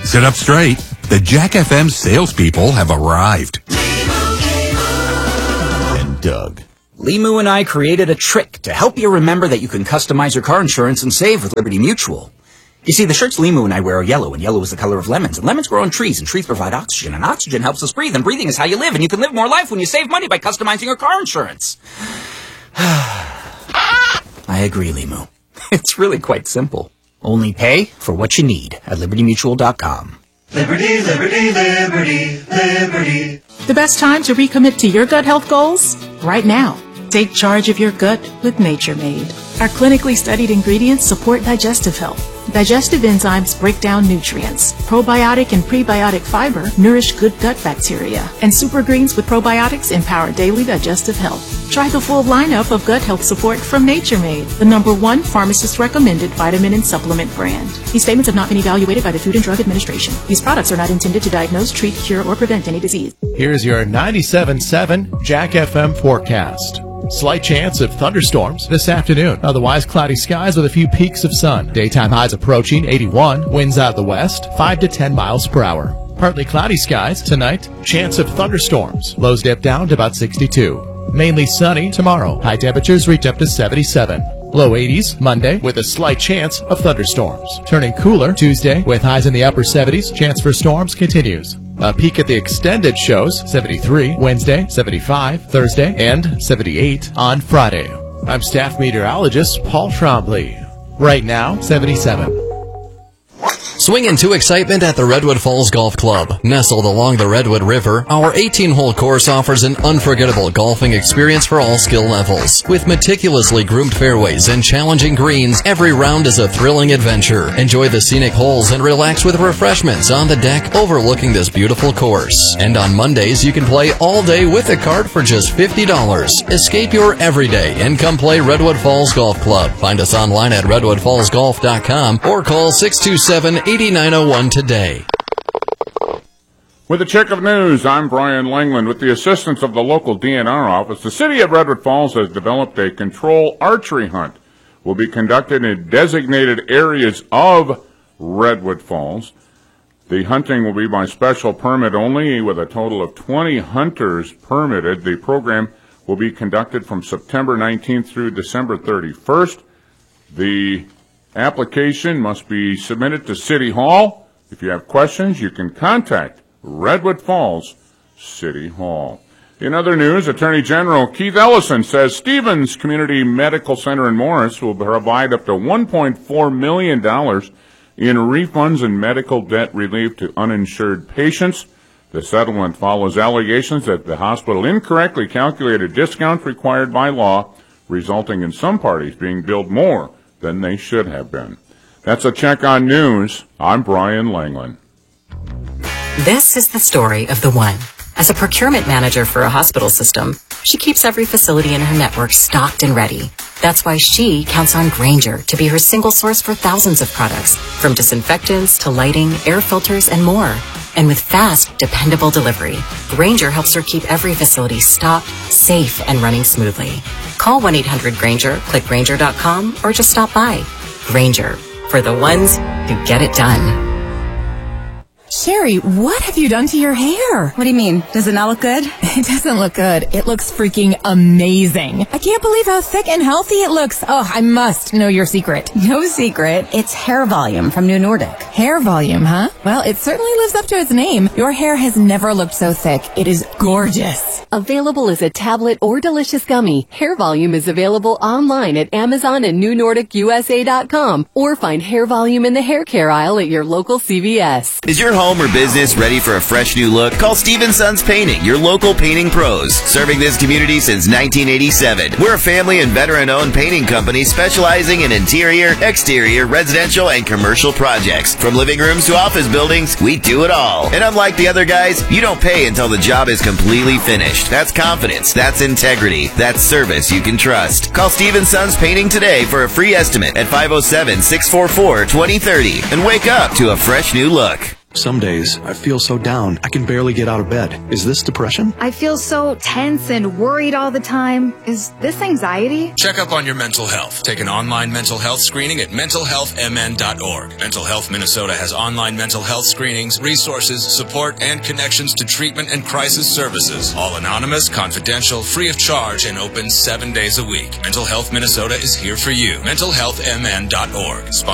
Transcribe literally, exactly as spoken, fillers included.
Sit up straight. The Jack F M salespeople have arrived. And Doug. Limu and I created a trick to help you remember that you can customize your car insurance and save with Liberty Mutual. You see, the shirts Limu and I wear are yellow, and yellow is the color of lemons, and lemons grow on trees, and trees provide oxygen, and oxygen helps us breathe, and breathing is how you live, and you can live more life when you save money by customizing your car insurance. I agree, Limu. It's really quite simple. Only pay for what you need at liberty mutual dot com. Liberty, liberty, liberty, liberty. The best time to recommit to your gut health goals? Right now. Take charge of your gut with Nature Made. Our clinically studied ingredients support digestive health. Digestive enzymes break down nutrients. Probiotic and prebiotic fiber nourish good gut bacteria. And super greens with probiotics empower daily digestive health. Try the full lineup of gut health support from Nature Made, the number one pharmacist-recommended vitamin and supplement brand. These statements have not been evaluated by the Food and Drug Administration. These products are not intended to diagnose, treat, cure, or prevent any disease. Here's your ninety-seven point seven Jack F M forecast. Slight chance of thunderstorms this afternoon. Otherwise, cloudy skies with a few peaks of sun. Daytime highs approaching eighty-one. Winds out of the west, five to ten miles per hour. Partly cloudy skies tonight. Chance of thunderstorms. Lows dip down to about sixty-two. Mainly sunny tomorrow. High temperatures reach up to seventy-seven. Low eighties Monday with a slight chance of thunderstorms. Turning cooler Tuesday with highs in the upper seventies. Chance for storms continues. A peek at the extended shows, seventy-three Wednesday, seventy-five Thursday, and seventy-eight on Friday. I'm staff meteorologist Paul Trombley. Right now, seventy-seven. Swing into excitement at the Redwood Falls Golf Club. Nestled along the Redwood River, our eighteen-hole course offers an unforgettable golfing experience for all skill levels. With meticulously groomed fairways and challenging greens, every round is a thrilling adventure. Enjoy the scenic holes and relax with refreshments on the deck overlooking this beautiful course. And on Mondays, you can play all day with a cart for just fifty dollars. Escape your everyday and come play Redwood Falls Golf Club. Find us online at redwood falls golf dot com or call six two seven, eight nine zero one today. With a check of news, I'm Brian Langland. With the assistance of the local D N R office, the city of Redwood Falls has developed a control archery hunt. Will be conducted in designated areas of Redwood Falls. The hunting will be by special permit only, with a total of twenty hunters permitted. The program will be conducted from September nineteenth through December thirty-first. The application must be submitted to City Hall. If you have questions, you can contact Redwood Falls City Hall. In other news, Attorney General Keith Ellison says Stevens Community Medical Center in Morris will provide up to one point four million dollars in refunds and medical debt relief to uninsured patients. The settlement follows allegations that the hospital incorrectly calculated discounts required by law, resulting in some parties being billed more than they should have been. That's a check on news. I'm Brian Langland. This is the story of the one. As a procurement manager for a hospital system, she keeps every facility in her network stocked and ready. That's why she counts on Grainger to be her single source for thousands of products, from disinfectants to lighting, air filters, and more. And with fast, dependable delivery, Grainger helps her keep every facility stocked, safe, and running smoothly. Call one eight hundred Grainger, click Grainger dot com, or just stop by. Grainger, for the ones who get it done. Sherry, what have you done to your hair? What do you mean? Does it not look good? It doesn't look good. It looks freaking amazing. I can't believe how thick and healthy it looks. Oh, I must know your secret. No secret. It's hair volume from New Nordic. Hair volume, huh? Well, it certainly lives up to its name. Your hair has never looked so thick. It is gorgeous. Available as a tablet or delicious gummy, Hair Volume is available online at Amazon and new nordic u s a dot com, or find Hair Volume in the hair care aisle at your local C V S. Is your home or business ready for a fresh new look? Call Steven Sons Painting, your local painting pros. Serving this community since nineteen eighty-seven. We're a family and veteran-owned painting company specializing in interior, exterior, residential, and commercial projects. From living rooms to office buildings, we do it all. And unlike the other guys, you don't pay until the job is completely finished. That's confidence. That's integrity. That's service you can trust. Call Steven Sons Painting today for a free estimate at five oh seven, six four four, two oh three oh and wake up to a fresh new look. Some days, I feel so down, I can barely get out of bed. Is this depression? I feel so tense and worried all the time. Is this anxiety? Check up on your mental health. Take an online mental health screening at mental health m n dot org. Mental Health Minnesota has online mental health screenings, resources, support, and connections to treatment and crisis services. All anonymous, confidential, free of charge, and open seven days a week. Mental Health Minnesota is here for you. mental health m n dot org.